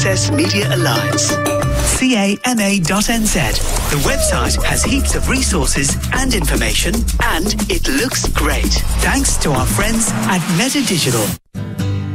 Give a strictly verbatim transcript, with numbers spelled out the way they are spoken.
Access Media Alliance. C A M A dot N Z. The website has heaps of resources and information, and it looks great. Thanks to our friends at Meta Digital.